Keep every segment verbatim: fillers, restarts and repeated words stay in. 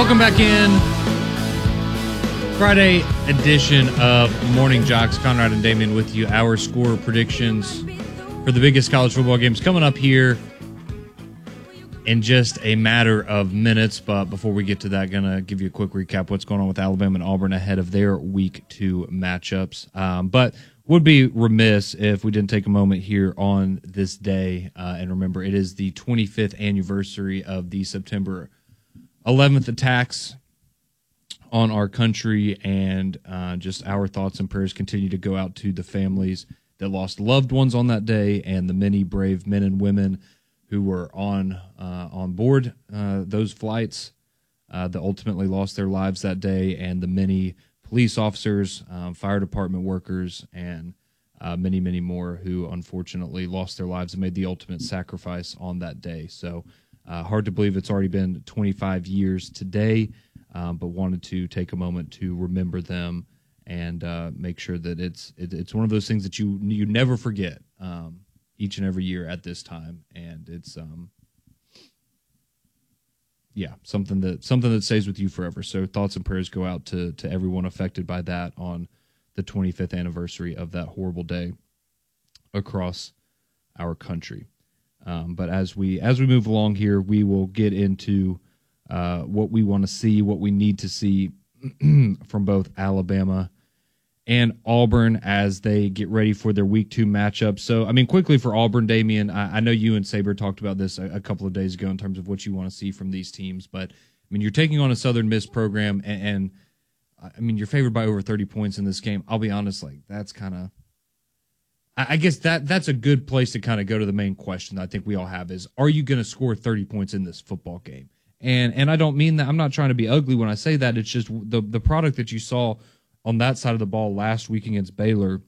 Welcome back in. Friday edition of Morning Jocks. Conrad and Damien with you. Our score predictions for the biggest college football games coming up here in just a matter of minutes. But before we get to that, going to give you a quick recap what's going on with Alabama and Auburn ahead of their week two matchups. Um, but would be remiss if we didn't take a moment here on this day. Uh, and remember, it is the twenty-fifth anniversary of the September eleventh attacks on our country, and uh, just our thoughts and prayers continue to go out to the families that lost loved ones on that day, and the many brave men and women who were on uh, on board uh, those flights uh, that ultimately lost their lives that day, and the many police officers, um, fire department workers, and uh, many, many more who unfortunately lost their lives and made the ultimate sacrifice on that day. So uh, hard to believe it's already been twenty-five years today, um, but wanted to take a moment to remember them and uh, make sure that it's it, it's one of those things that you you never forget um, each and every year at this time, and it's um yeah something that something that stays with you forever. So thoughts and prayers go out to to everyone affected by that on the twenty-fifth anniversary of that horrible day across our country. Um, but as we as we move along here, we will get into uh, what we want to see, what we need to see from both Alabama and Auburn as they get ready for their week two matchup. So, I mean, quickly for Auburn, Damien, I, I know you and Saber talked about this a, a couple of days ago in terms of what you want to see from these teams. But, I mean, you're taking on a Southern Miss program, and, and I mean, you're favored by over thirty points in this game. I'll be honest, like, that's kind of, I guess that that's a good place to kind of go to the main question that I think we all have is, are you going to score thirty points in this football game? And and I don't mean that. I'm not trying to be ugly when I say that. It's just the, the product that you saw on that side of the ball last week against Baylor,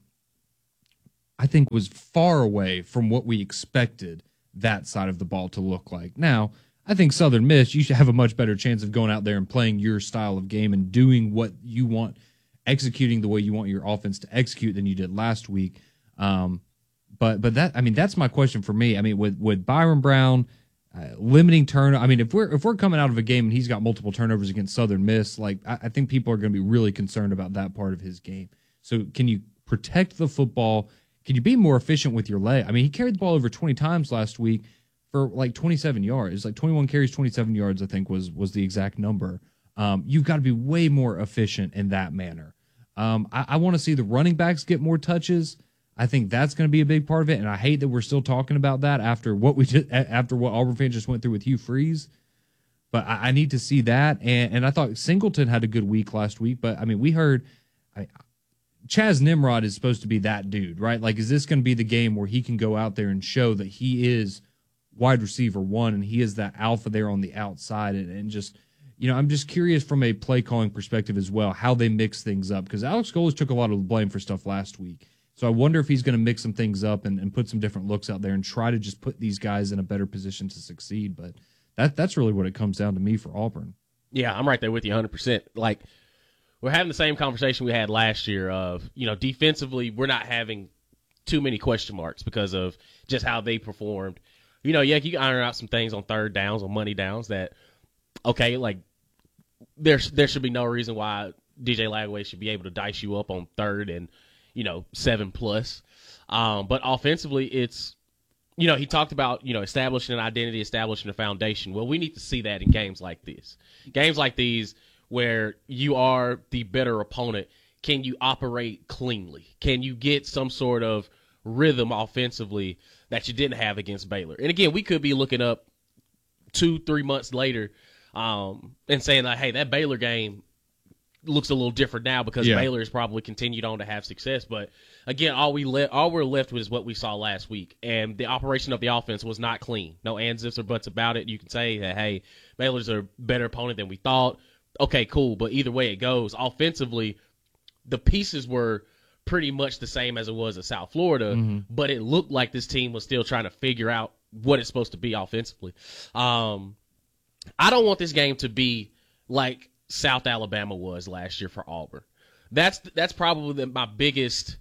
I think was far away from what we expected that side of the ball to look like. Now, I think Southern Miss, you should have a much better chance of going out there and playing your style of game and doing what you want, executing the way you want your offense to execute than you did last week. Um, but but that I mean that's my question for me. I mean, with with Byron Brown uh, limiting turn, I mean if we're if we're coming out of a game and he's got multiple turnovers against Southern Miss, like I, I think people are going to be really concerned about that part of his game. So can you protect the football? Can you be more efficient with your leg? I mean, he carried the ball over twenty times last week for like twenty-seven yards, like twenty-one carries, twenty-seven yards. I think was was the exact number. Um, you've got to be way more efficient in that manner. Um, I, I want to see the running backs get more touches. I think that's going to be a big part of it, and I hate that we're still talking about that after what we just, after what Auburn fans just went through with Hugh Freeze. But I, I need to see that, and, and I thought Singleton had a good week last week. But I mean, we heard I, Chaz Nimrod is supposed to be that dude, right? Like, is this going to be the game where he can go out there and show that he is wide receiver one and he is that alpha there on the outside, and, and just. You know, I'm just curious from a play calling perspective as well how they mix things up, because Alex Goles took a lot of the blame for stuff last week. So I wonder if he's going to mix some things up and, and put some different looks out there and try to just put these guys in a better position to succeed. But that that's really what it comes down to me for Auburn. Yeah, I'm right there with you one hundred percent. Like, we're having the same conversation we had last year of, you know, defensively, we're not having too many question marks because of just how they performed. You know, yeah, you can iron out some things on third downs, on money downs that, okay, like, there, there should be no reason why D J Lagway should be able to dice you up on third and, you know, seven plus. Um, but offensively, it's, you know, he talked about, you know, establishing an identity, establishing a foundation. Well, we need to see that in games like this. Games like these where you are the better opponent, can you operate cleanly? Can you get some sort of rhythm offensively that you didn't have against Baylor? And again, we could be looking up two, three months later um, and saying, like, hey, that Baylor game looks a little different now because yeah. Baylor has probably continued on to have success. But again, all we le- all we're left with is what we saw last week, and the operation of the offense was not clean. No ands, ifs, or buts about it. You can say that, hey, Baylor's a better opponent than we thought. Okay, cool. But either way it goes, offensively, the pieces were pretty much the same as it was at South Florida, mm-hmm. but it looked like this team was still trying to figure out what it's supposed to be offensively. Um, I don't want this game to be like South Alabama was last year for Auburn. That's that's probably the, my biggest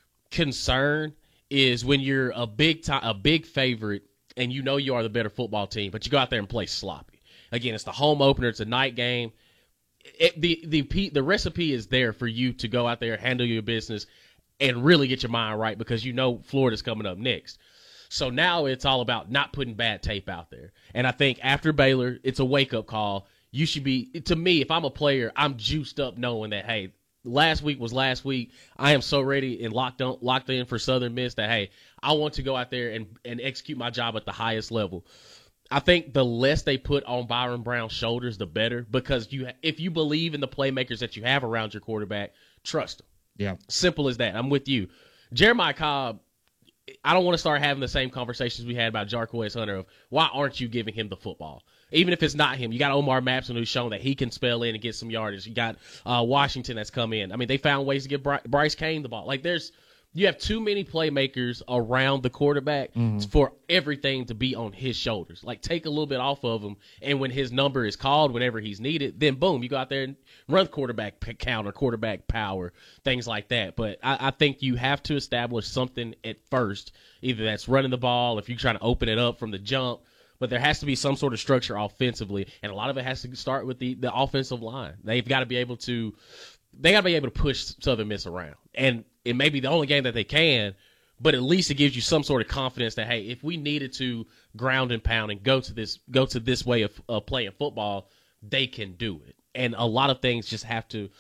concern is when you're a big time, a big favorite and you know you are the better football team, but you go out there and play sloppy. Again, it's the home opener. It's a night game. It, the the the recipe is there for you to go out there, handle your business, and really get your mind right because you know Florida's coming up next. So now it's all about not putting bad tape out there. And I think after Baylor, it's a wake-up call. You should be – to me, if I'm a player, I'm juiced up knowing that, hey, last week was last week. I am so ready and locked on, locked in for Southern Miss that, hey, I want to go out there and, and execute my job at the highest level. I think the less they put on Byron Brown's shoulders, the better, because you if you believe in the playmakers that you have around your quarterback, trust them. Yeah. Simple as that. I'm with you. Jeremiah Cobb, I don't want to start having the same conversations we had about Jarquez Hunter of why aren't you giving him the football? Even if it's not him, you got Omar Mapson who's shown that he can spell in and get some yardage. You got uh, Washington that's come in. I mean, they found ways to give Bry- Bryce Cain the ball. Like there's you have too many playmakers around the quarterback mm-hmm. for everything to be on his shoulders. Like take a little bit off of him, and when his number is called, whenever he's needed, then boom, you go out there and run quarterback counter, quarterback power, things like that. But I, I think you have to establish something at first. Either that's running the ball, if you're trying to open it up from the jump, but there has to be some sort of structure offensively, and a lot of it has to start with the, the offensive line. They've got to be able to they got to be able to push Southern Miss around, and it may be the only game that they can, but at least it gives you some sort of confidence that hey, if we needed to ground and pound and go to this go to this way of uh, playing football, they can do it. And a lot of things just have to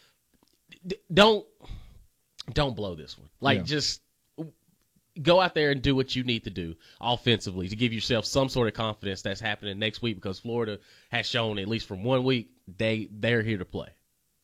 d- don't don't blow this one. Like yeah. just. Go out there and do what you need to do offensively to give yourself some sort of confidence that's happening next week because Florida has shown, at least from one week, they, they're here to play.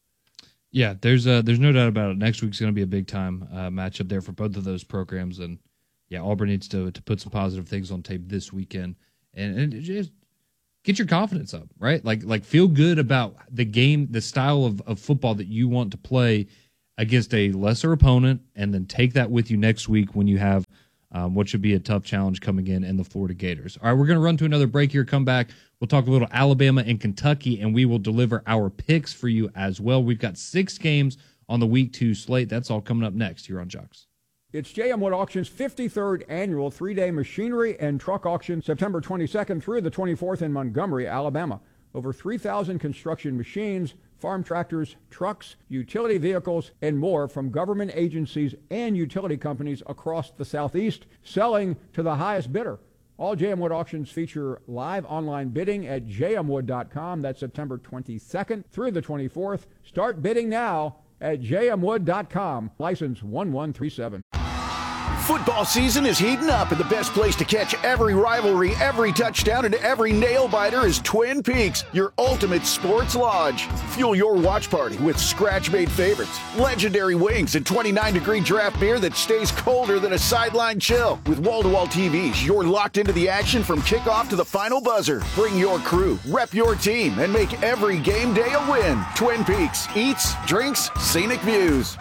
Yeah, there's uh, there's no doubt about it. Next week's going to be a big-time uh, matchup there for both of those programs. And, yeah, Auburn needs to to put some positive things on tape this weekend and, and just get your confidence up, right? Like, like feel good about the game, the style of, of football that you want to play against a lesser opponent, and then take that with you next week when you have um, what should be a tough challenge coming in in the Florida Gators. All right, we're going to run to another break here. Come back. We'll talk a little Alabama and Kentucky, and we will deliver our picks for you as well. We've got six games on the week two slate. That's all coming up next here on Jocks. It's J M Wood Auction's fifty-third annual three-day machinery and truck auction, September twenty-second through the twenty-fourth in Montgomery, Alabama. Over three thousand construction machines, farm tractors, trucks, utility vehicles, and more from government agencies and utility companies across the Southeast, selling to the highest bidder. All J M Wood auctions feature live online bidding at j m wood dot com. That's September twenty-second through the twenty-fourth. Start bidding now at j m wood dot com. License one one three seven. Football season is heating up, and the best place to catch every rivalry, every touchdown, and every nail-biter is Twin Peaks, your ultimate sports lodge. Fuel your watch party with scratch-made favorites, legendary wings, and twenty-nine degree draft beer that stays colder than a sideline chill. With wall-to-wall T Vs, you're locked into the action from kickoff to the final buzzer. Bring your crew, rep your team, and make every game day a win. Twin Peaks, eats, drinks, scenic views.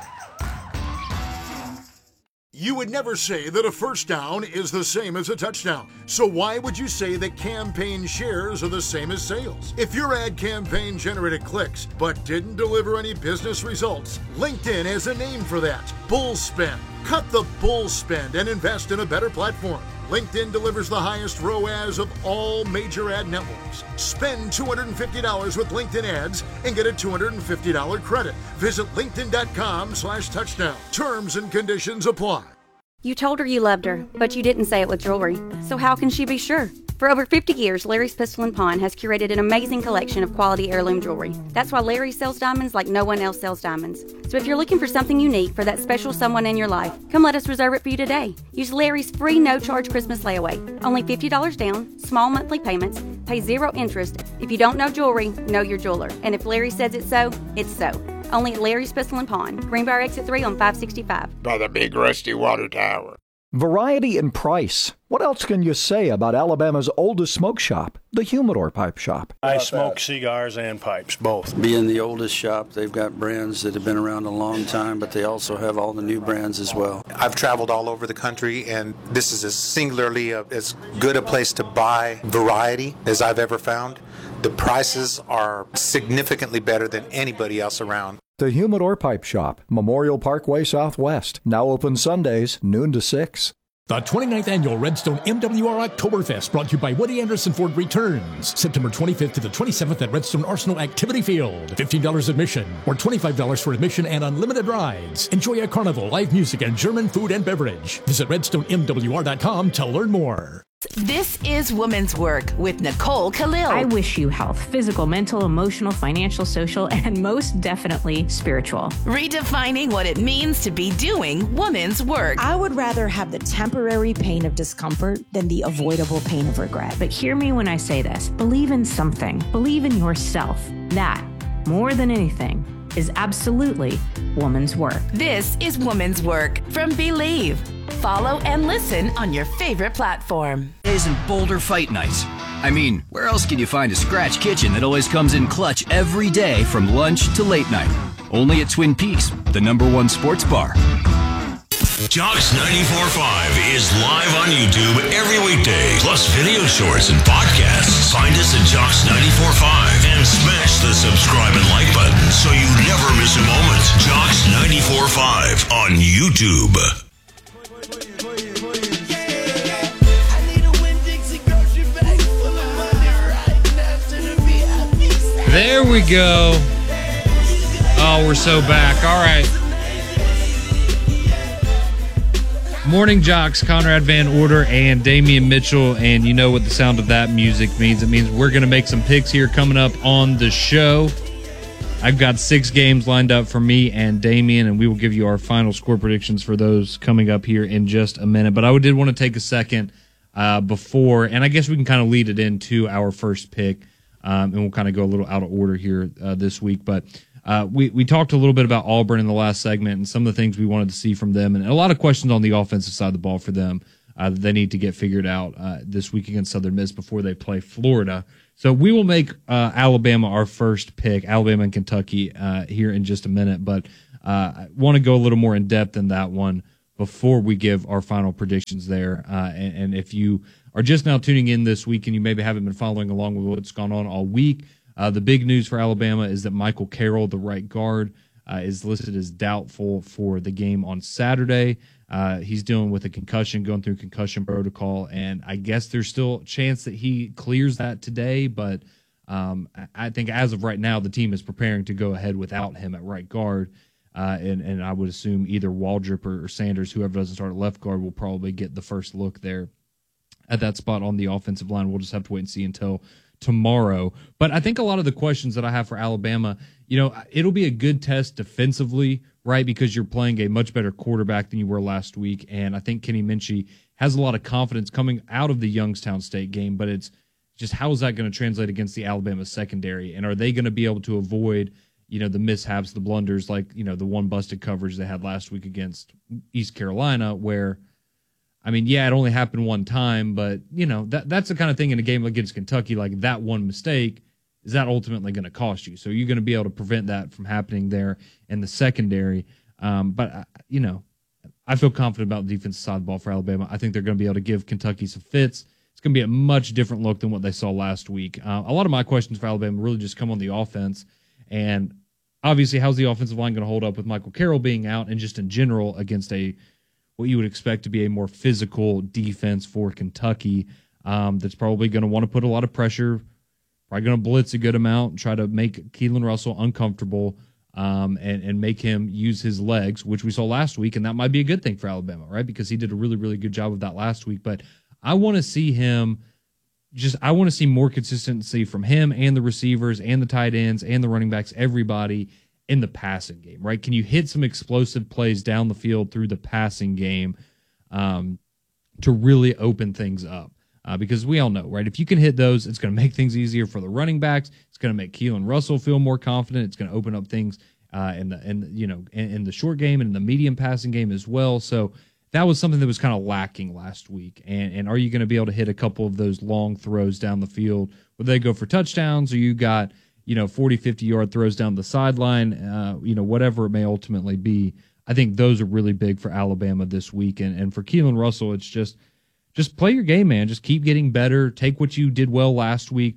You would never say that a first down is the same as a touchdown. So why would you say that campaign shares are the same as sales? If your ad campaign generated clicks but didn't deliver any business results, LinkedIn has a name for that. Bull spend. Cut the bull spend and invest in a better platform. LinkedIn delivers the highest R O A S of all major ad networks. Spend two hundred fifty dollars with LinkedIn ads and get a two hundred fifty dollars credit. Visit linkedin.com slash touchdown. Terms and conditions apply. You told her you loved her, but you didn't say it with jewelry. So how can she be sure? For over fifty years, Larry's Pistol and Pawn has curated an amazing collection of quality heirloom jewelry. That's why Larry sells diamonds like no one else sells diamonds. So if you're looking for something unique for that special someone in your life, come let us reserve it for you today. Use Larry's free no-charge Christmas layaway. Only fifty dollars down, small monthly payments, pay zero interest. If you don't know jewelry, know your jeweler. And if Larry says it's so, it's so. Only at Larry's Pistol and Pawn, Greenbrier Exit three on five sixty-five. By the big rusty water tower. Variety and price. What else can you say about Alabama's oldest smoke shop, the Humidor Pipe Shop? I smoke cigars and pipes, both. Being the oldest shop, they've got brands that have been around a long time, but they also have all the new brands as well. I've traveled all over the country, and this is as singularly a, as good a place to buy variety as I've ever found. The prices are significantly better than anybody else around. The Humidor Pipe Shop, Memorial Parkway Southwest, now open Sundays, noon to six. The twenty-ninth Annual Redstone M W R Oktoberfest, brought to you by Woody Anderson Ford, returns September twenty-fifth to the twenty-seventh at Redstone Arsenal Activity Field. fifteen dollars admission, or twenty-five dollars for admission and unlimited rides. Enjoy a carnival, live music, and German food and beverage. Visit redstone m w r dot com to learn more. This is Women's Work with Nicole Khalil. I wish you health, physical, mental, emotional, financial, social, and most definitely spiritual. Redefining what it means to be doing women's work. I would rather have the temporary pain of discomfort than the avoidable pain of regret. But hear me when I say this. Believe in something. Believe in yourself. That, more than anything, is absolutely woman's work. This is Woman's Work from Believe. Follow and listen on your favorite platform. Isn't Boulder Fight Night? I mean, where else can you find a scratch kitchen that always comes in clutch every day from lunch to late night? Only at Twin Peaks, the number one sports bar. Jocks ninety-four point five is live on YouTube every weekday, plus video shorts and podcasts. Find us at Jocks ninety-four point five and smash the subscribe and like button so you never miss a moment. Jocks ninety-four point five on YouTube. There we go. Oh, we're so back. All right. Morning Jocks, Conrad Van Order and Damian Mitchell, and you know what the sound of that music means. It means we're going to make some picks here coming up on the show. I've got six games lined up for me and Damian, and we will give you our final score predictions for those coming up here in just a minute. But I did want to take a second uh, before, and I guess we can kind of lead it into our first pick, um, and we'll kind of go a little out of order here uh, this week. But uh, we, we talked a little bit about Auburn in the last segment and some of the things we wanted to see from them, and a lot of questions on the offensive side of the ball for them uh, that they need to get figured out uh, this week against Southern Miss before they play Florida. So we will make uh, Alabama our first pick, Alabama and Kentucky, uh, here in just a minute. But uh, I want to go a little more in depth in that one before we give our final predictions there. Uh, and, and if you are just now tuning in this week and you maybe haven't been following along with what's gone on all week, uh, the big news for Alabama is that Michael Carroll, the right guard, uh, is listed as doubtful for the game on Saturday. Uh, he's dealing with a concussion, going through concussion protocol, and I guess there's still a chance that he clears that today, but um, I think as of right now, the team is preparing to go ahead without him at right guard, uh, and, and I would assume either Waldrop or, or Sanders, whoever doesn't start at left guard, will probably get the first look there at that spot on the offensive line. We'll just have to wait and see until tomorrow. But I think a lot of the questions that I have for Alabama, you know, it'll be a good test defensively, right, because you're playing a much better quarterback than you were last week, and I think Kenny Minchie has a lot of confidence coming out of the Youngstown State game, but it's just how is that going to translate against the Alabama secondary, and are they going to be able to avoid, you know, the mishaps, the blunders, like, you know, the one busted coverage they had last week against East Carolina where, I mean, yeah, it only happened one time, but, you know, that that's the kind of thing in a game against Kentucky, like that one mistake, is that ultimately going to cost you? So you're going to be able to prevent that from happening there in the secondary. Um, but, uh, you know, I feel confident about the defensive side of the ball for Alabama. I think they're going to be able to give Kentucky some fits. It's going to be a much different look than what they saw last week. Uh, a lot of my questions for Alabama really just come on the offense. And obviously, how's the offensive line going to hold up with Michael Carroll being out and just in general against a what you would expect to be a more physical defense for Kentucky um, that's probably going to want to put a lot of pressure, probably going to blitz a good amount, and try to make Keelan Russell uncomfortable um, and, and make him use his legs, which we saw last week, and that might be a good thing for Alabama, right, because he did a really, really good job of that last week. But I want to see him just – I want to see more consistency from him and the receivers and the tight ends and the running backs, everybody – in the passing game, right? Can you hit some explosive plays down the field through the passing game um, to really open things up? Uh, because we all know, right? If you can hit those, it's going to make things easier for the running backs. It's going to make Keelan Russell feel more confident. It's going to open up things uh, in the in you know in, in the short game and in the medium passing game as well. So that was something that was kind of lacking last week. And and are you going to be able to hit a couple of those long throws down the field where they go for touchdowns, or you got you know, forty, fifty-yard throws down the sideline, uh, you know, whatever it may ultimately be. I think those are really big for Alabama this week. And, and for Keelan Russell, it's just just play your game, man. Just keep getting better. Take what you did well last week.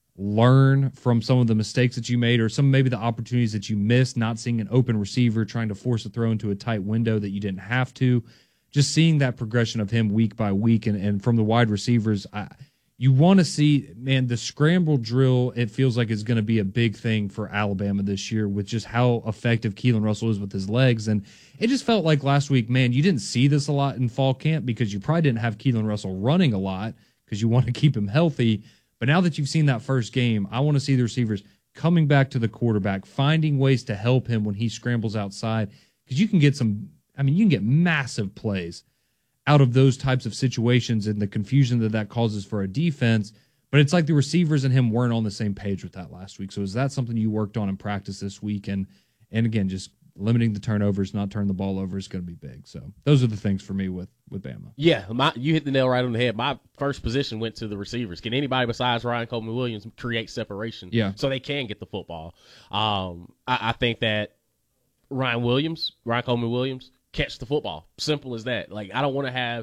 Learn from some of the mistakes that you made or some maybe the opportunities that you missed, not seeing an open receiver, trying to force a throw into a tight window that you didn't have to. just seeing that progression of him week by week, and, and from the wide receivers, I, you want to see, man, the scramble drill, it feels like is going to be a big thing for Alabama this year with just how effective Keelan Russell is with his legs. And it just felt like last week, man, you didn't see this a lot in fall camp because you probably didn't have Keelan Russell running a lot because you want to keep him healthy. But now that you've seen that first game, I want to see the receivers coming back to the quarterback, finding ways to help him when he scrambles outside, because you can get some, I mean, you can get massive plays out of those types of situations and the confusion that that causes for a defense. But it's like the receivers and him weren't on the same page with that last week. So is that something you worked on in practice this week? And, and again, just limiting the turnovers, not turning the ball over is going to be big. So those are the things for me with, with Bama. Yeah, my, you hit the nail right on the head. My first position went to the receivers. Can anybody besides Ryan Coleman Williams create separation yeah. so they can get the football? Um, I, I think that Ryan Williams, Ryan Coleman Williams, catch the football. Simple as that. Like, I don't want to have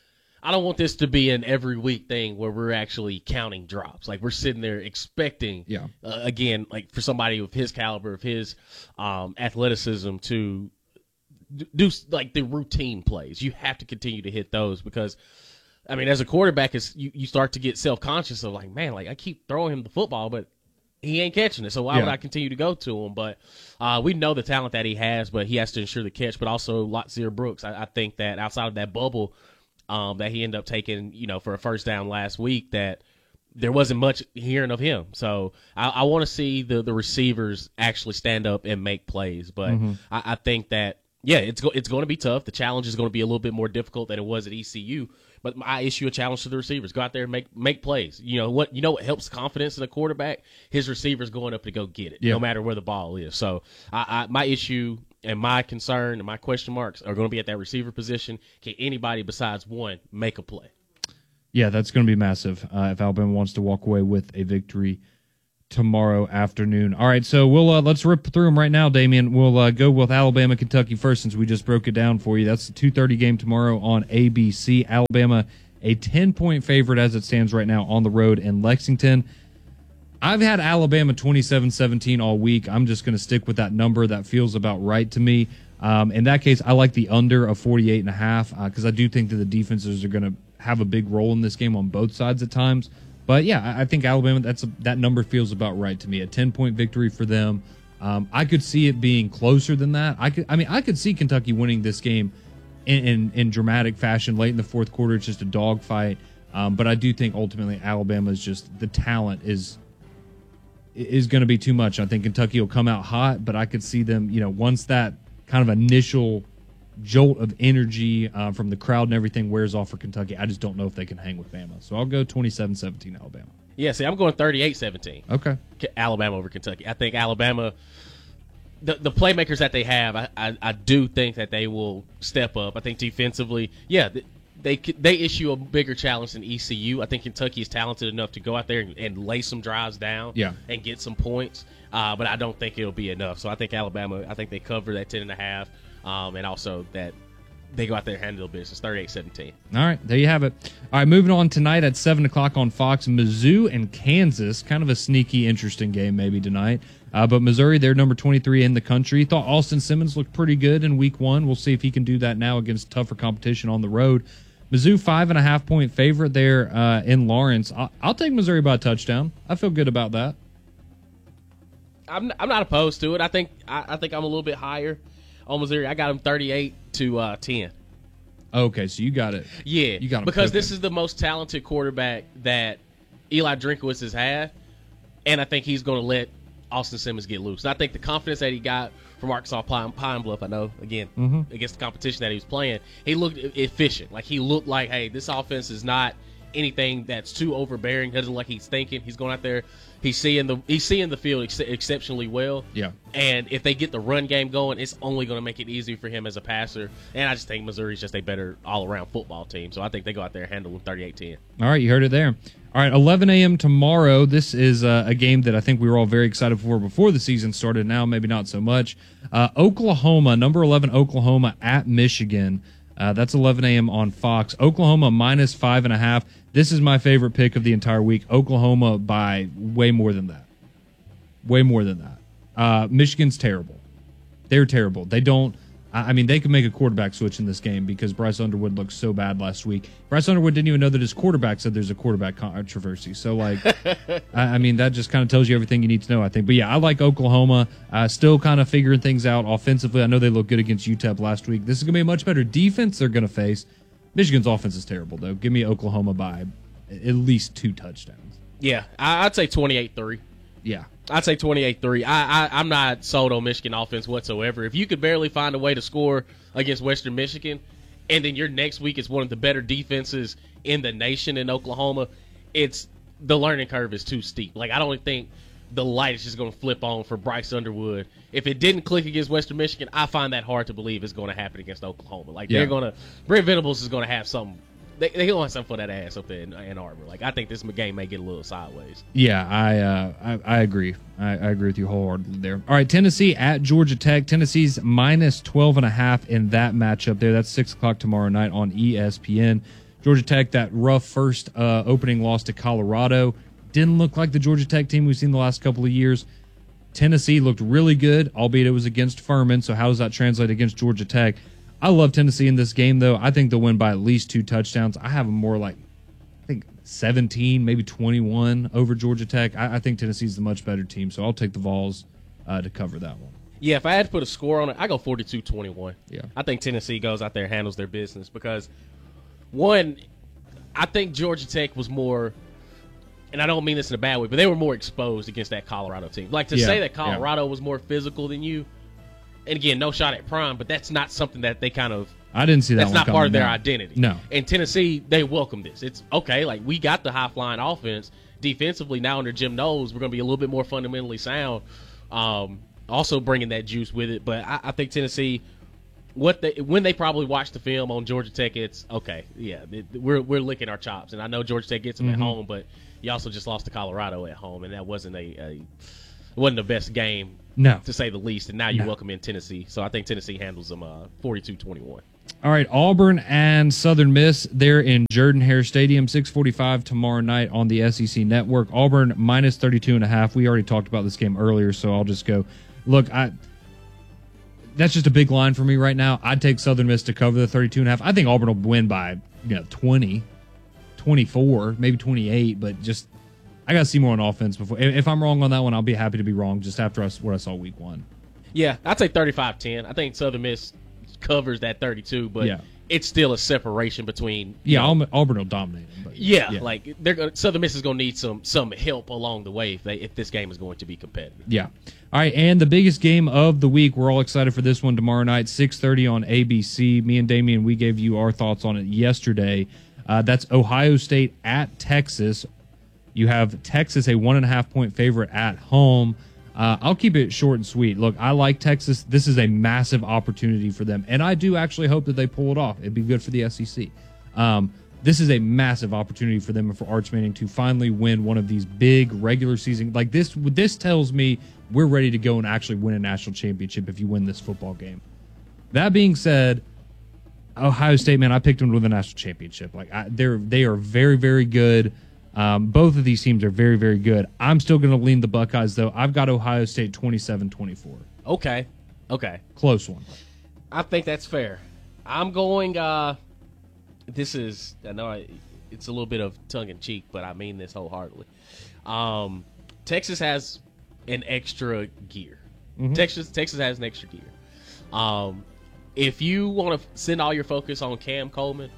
– I don't want this to be an every week thing where we're actually counting drops. Like, we're sitting there expecting, yeah. uh, again, like for somebody of his caliber, of his um, athleticism to do, like, the routine plays. You have to continue to hit those because, I mean, as a quarterback, it's, you, you start to get self-conscious of, like, man, like, I keep throwing him the football, but he ain't catching it, so why yeah. would I continue to go to him? But uh, we know the talent that he has, but he has to ensure the catch. But also, Latzir Brooks, I, I think that outside of that bubble um, that he ended up taking, you know, for a first down last week, that there wasn't much hearing of him. So I, I want to see the, the receivers actually stand up and make plays. But mm-hmm. I, I think that, yeah, it's go, it's going to be tough. The challenge is going to be a little bit more difficult than it was at E C U. But I issue a challenge to the receivers: go out there and make make plays. You know what? You know what helps confidence in a quarterback? His receivers going up to go get it, yeah. no matter where the ball is. So I, I, my issue and my concern and my question marks are going to be at that receiver position. Can anybody besides one make a play? Yeah, that's going to be massive uh, if Alabama wants to walk away with a victory tomorrow afternoon. All right, so we'll uh, let's rip through them right now, Damian. We'll uh, go with Alabama, Kentucky first, since we just broke it down for you. That's the two thirty game tomorrow on A B C. Alabama, a ten-point favorite as it stands right now on the road in Lexington. I've had Alabama twenty-seven seventeen all week. I'm just going to stick with that number. That feels about right to me. Um, in that case, I like the under of forty-eight and a half because uh, I do think that the defenses are going to have a big role in this game on both sides at times. But, yeah, I think Alabama, that's a, that number feels about right to me. A ten-point victory for them. Um, I could see it being closer than that. I could, I mean, I could see Kentucky winning this game in, in, in dramatic fashion late in the fourth quarter. It's just a dogfight. Um, but I do think ultimately Alabama is just the talent is is going to be too much. I think Kentucky will come out hot, but I could see them, you know, once that kind of initial jolt of energy uh, from the crowd and everything wears off for Kentucky, I just don't know if they can hang with Bama. So I'll go twenty-seven seventeen Alabama. Yeah, see, I'm going thirty-eight seventeen. Okay. Alabama over Kentucky. I think Alabama, the the playmakers that they have, I, I, I do think that they will step up. I think defensively, yeah, they they issue a bigger challenge than E C U. I think Kentucky is talented enough to go out there and, and lay some drives down yeah. and get some points, uh, but I don't think it'll be enough. So I think Alabama, I think they cover that ten and a half. Um, and also that they go out there and handle business, thirty-eight seventeen. All right, there you have it. All right, moving on tonight at seven o'clock on Fox, Mizzou and Kansas. Kind of a sneaky, interesting game maybe tonight. Uh, but Missouri, they're number twenty-three in the country. Thought Austin Simmons looked pretty good in week one. We'll see if he can do that now against tougher competition on the road. Mizzou, five and a half point favorite there uh, in Lawrence. I'll, I'll take Missouri by a touchdown. I feel good about that. I'm I'm not opposed to it. I think I, I think I'm a little bit higher on Missouri. I got them thirty-eight to ten. Okay, so you got it. Yeah, you got them because cooking. This is the most talented quarterback that Eli Drinkwitz has had, and I think he's going to let Austin Simmons get loose. And I think the confidence that he got from Arkansas Pine, Pine Bluff, I know, again, mm-hmm. against the competition that he was playing, he looked efficient. Like, he looked like, hey, this offense is not anything that's too overbearing. Doesn't look like he's thinking. He's going out there. He's seeing the he's seeing the field ex- exceptionally well. Yeah. And if they get the run game going, it's only going to make it easier for him as a passer. And I just think Missouri's just a better all-around football team. So I think they go out there and handle them thirty-eight ten. All right, you heard it there. All right, eleven a.m. tomorrow. This is uh, a game that I think we were all very excited for before the season started. Now, maybe not so much. Uh, Oklahoma, number eleven, Oklahoma at Michigan. Uh, that's eleven a.m. on Fox. Oklahoma minus five and a half. This is my favorite pick of the entire week. Oklahoma by way more than that. Way more than that. Uh, Michigan's terrible. They're terrible. They don't I, I mean, they could make a quarterback switch in this game because Bryce Underwood looked so bad last week. Bryce Underwood didn't even know that his quarterback said there's a quarterback controversy. So, like, I, I mean, that just kind of tells you everything you need to know, I think. But, yeah, I like Oklahoma. Uh, still kind of figuring things out offensively. I know they looked good against U T E P last week. This is going to be a much better defense they're going to face. Michigan's offense is terrible, though. Give me Oklahoma by at least two touchdowns. Yeah, I, I'd say twenty-eight three. Yeah. I'd say twenty-eight three. I, I, I'm not sold on Michigan offense whatsoever. If you could barely find a way to score against Western Michigan, and then your next week is one of the better defenses in the nation in Oklahoma, it's the learning curve is too steep. Like, I don't think the light is just going to flip on for Bryce Underwood. If it didn't click against Western Michigan, I find that hard to believe it's going to happen against Oklahoma. Like, Yeah. they're going to – Brent Venables is going to have something – They they going to have something for that ass up there in Ann Arbor. Like, I think this game may get a little sideways. Yeah, I uh, I, I agree. I, I agree with you wholeheartedly there. All right, Tennessee at Georgia Tech. Tennessee's minus twelve and a half in that matchup there. That's six o'clock tomorrow night on E S P N. Georgia Tech, that rough first uh, opening loss to Colorado. Didn't look like the Georgia Tech team we've seen the last couple of years. Tennessee looked really good, albeit it was against Furman. So how does that translate against Georgia Tech? I love Tennessee in this game, though. I think they'll win by at least two touchdowns. I have them more like, I think, seventeen, maybe twenty-one over Georgia Tech. I, I think Tennessee's the much better team, so I'll take the Vols uh, to cover that one. Yeah, if I had to put a score on it, I go forty-two twenty-one. Yeah. I think Tennessee goes out there and handles their business because, one, I think Georgia Tech was more, and I don't mean this in a bad way, but they were more exposed against that Colorado team. Like, to Yeah, say that Colorado yeah. was more physical than you, and again, no shot at Prime, but that's not something that they kind of I didn't see that That's one not coming, part of their no. identity. No. And Tennessee, they welcome this. It's okay. Like, we got the high-flying offense. Defensively, now under Jim Knowles, we're going to be a little bit more fundamentally sound. Um, also bringing that juice with it. But I, I think Tennessee, what they when they probably watch the film on Georgia Tech, it's okay. Yeah, it, we're we're licking our chops. And I know Georgia Tech gets them Mhm. at home, but you also just lost to Colorado at home, and that wasn't a, a it wasn't the best game. No. To say the least, and now you No. welcome in Tennessee. So I think Tennessee handles them uh, forty-two twenty-one. All right, Auburn and Southern Miss. They're in Jordan-Hare Stadium, six forty-five tomorrow night on the S E C Network. Auburn minus thirty-two and a half. We already talked about this game earlier, so I'll just go. Look, I that's just a big line for me right now. I'd take Southern Miss to cover the thirty-two and a half. I think Auburn will win by, you know, twenty, twenty-four, maybe twenty-eight, but just I got to see more on offense before. If I'm wrong on that one, I'll be happy to be wrong just after I, what I saw week one. Yeah, I'd say thirty-five ten. I think Southern Miss covers that thirty-two, but Yeah. it's still a separation between. Yeah, you know, Auburn, Auburn will dominate them. But yeah, like they're gonna, Southern Miss is going to need some some help along the way if they if this game is going to be competitive. Yeah. All right, and the biggest game of the week, we're all excited for this one tomorrow night, six thirty on A B C. Me and Damian, we gave you our thoughts on it yesterday. Uh, that's Ohio State at Texas. You have Texas, a one and a half point favorite at home. Uh, I'll keep it short and sweet. Look, I like Texas. This is a massive opportunity for them, and I do actually hope that they pull it off. It'd be good for the S E C. Um, this is a massive opportunity for them and for Arch Manning to finally win one of these big regular season. Like this, this tells me we're ready to go and actually win a national championship if you win this football game. That being said, Ohio State, man, I picked them to win the national championship. Like I, they're they are very, very good. Um, both of these teams are very, very good. I'm still going to lean the Buckeyes, though. I've got Ohio State twenty-seven twenty-four. Okay, okay, Close one. I think that's fair. I'm going. Uh, this is I know I, it's a little bit of tongue in cheek, but I mean this wholeheartedly. Um, Texas has an extra gear. Mhm. Texas Texas has an extra gear. Um, if you want to send all your focus on Cam Coleman,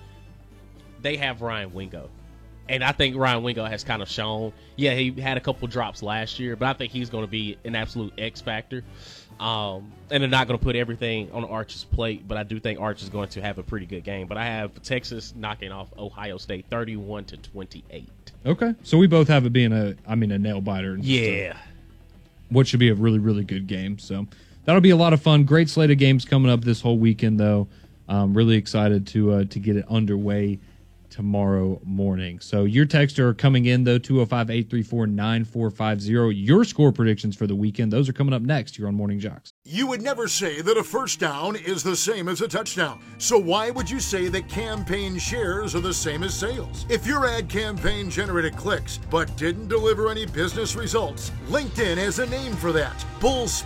they have Ryan Wingo. And I think Ryan Wingo has kind of shown, yeah, he had a couple drops last year, but I think he's going to be an absolute X factor. Um, and they're not going to put everything on Arch's plate, but I do think Arch is going to have a pretty good game. But I have Texas knocking off Ohio State thirty-one to twenty-eight. Okay, so we both have it being a, I mean, a nail biter. and just a- Yeah. what should be a really, really good game. So that'll be a lot of fun. Great slate of games coming up this whole weekend, though. I'm really excited to uh, to get it underway tomorrow morning. So your texts are coming in, though, two oh five, eight three four, nine four five oh. Your score predictions for the weekend, those are coming up next here on Morning Jocks. You would never say that a first down is the same as a touchdown. So why would you say that campaign shares are the same as sales? If your ad campaign generated clicks but didn't deliver any business results, LinkedIn has a name for that: Bullspin.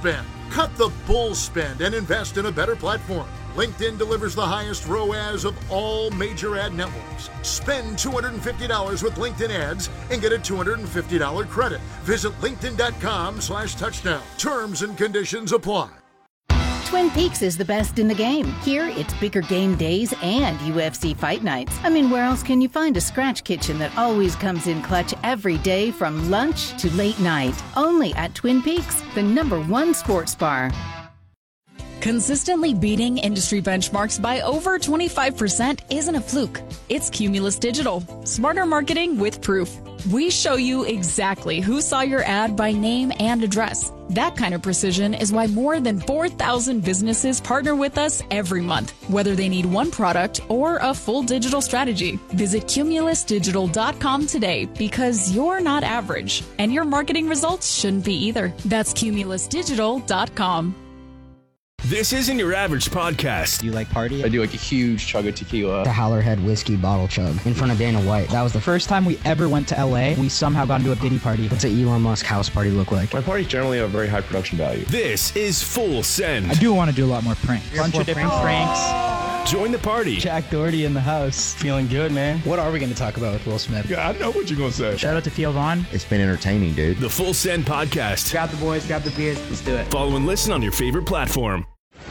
Cut the bull spend and invest in a better platform. LinkedIn delivers the highest R O A S of all major ad networks. Spend two hundred fifty dollars with LinkedIn ads and get a two hundred fifty dollars credit. Visit linkedin.com slash touchdown. Terms and conditions apply. Twin Peaks is the best in the game. Here, it's bigger game days and U F C fight nights. I mean, where else can you find a scratch kitchen that always comes in clutch every day from lunch to late night? Only at Twin Peaks, the number one sports bar. Consistently beating industry benchmarks by over twenty-five percent isn't a fluke. It's Cumulus Digital. Smarter marketing with proof. We show you exactly who saw your ad by name and address. That kind of precision is why more than four thousand businesses partner with us every month, whether they need one product or a full digital strategy. Visit cumulus digital dot com today because you're not average, and your marketing results shouldn't be either. That's cumulus digital dot com. This isn't your average podcast. Do you like party? I do like a huge chug of tequila. The Howlerhead whiskey bottle chug in front of Dana White. That was the first time we ever went to L A. We somehow got into a Diddy party. What's an Elon Musk house party look like? My parties generally have very high production value. This is Full Send. I do want to do a lot more pranks. A bunch of different pranks. pranks. Join the party. Jack Doherty in the house. Feeling good, man. What are we going to talk about with Will Smith? Yeah, I know what you're going to say. Shout out to Theo Vaughn. It's been entertaining, dude. The Full Send podcast. Grab the boys, grab the beers. Let's do it. Follow and listen on your favorite platform.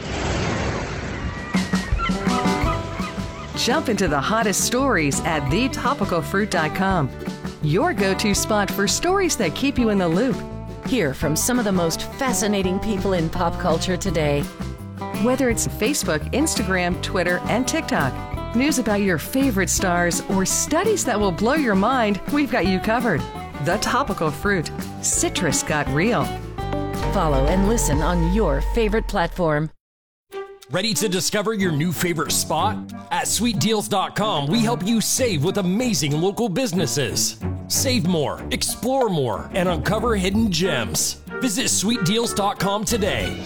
Jump into the hottest stories at the topical fruit dot com. Your go-to spot for stories that keep you in the loop. Hear from some of the most fascinating people in pop culture today. Whether it's Facebook, Instagram, Twitter, and TikTok, news about your favorite stars, or studies that will blow your mind, we've got you covered. The Topical Fruit. Citrus got real. Follow and listen on your favorite platform. Ready to discover your new favorite spot? At sweet deals dot com, we help you save with amazing local businesses. Save more, explore more, and uncover hidden gems. Visit sweet deals dot com today.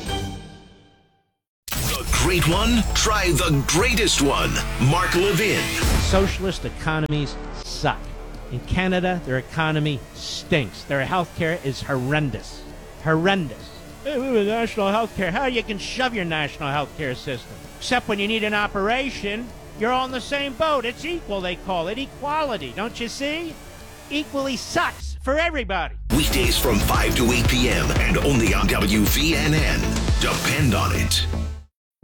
The great one? Try the greatest one. Mark Levin. Socialist economies suck. In Canada, their economy stinks. Their healthcare is horrendous. Horrendous. Hey, we have national health care. How you can shove your national health care system? Except when you need an operation, you're all in the same boat. It's equal, they call it. Equality, don't you see? Equally sucks for everybody. Weekdays from five to eight p.m. and only on W V N N. Depend on it.